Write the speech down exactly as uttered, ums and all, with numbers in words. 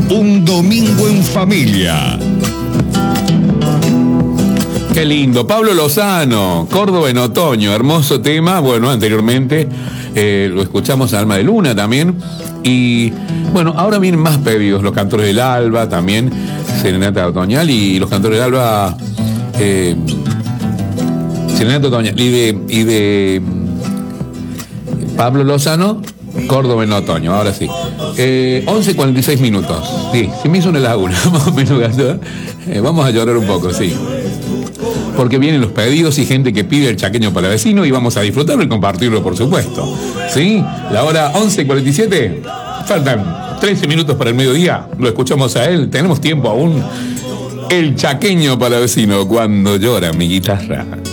Un domingo en familia. Qué lindo. Pablo Lozano, Córdoba en otoño, hermoso tema. Bueno, anteriormente eh, lo escuchamos a Alma de Luna también. Y bueno, ahora vienen más pedidos. Los Cantores del Alba también, Serenata Otoñal y los Cantores del Alba, eh, Serenata Otoñal y de, y de Pablo Lozano, Córdoba en otoño, ahora sí. Eh, once cuarenta y seis minutos. Sí, se me hizo una laguna, más o menos, gato. Eh, vamos a llorar un poco, sí. Porque vienen los pedidos y gente que pide el chaqueño para vecino y vamos a disfrutarlo y compartirlo, por supuesto. ¿Sí? La hora once cuarenta y siete. Faltan trece minutos para el mediodía. Lo escuchamos a él. Tenemos tiempo aún. El chaqueño para vecino, cuando llora mi guitarra.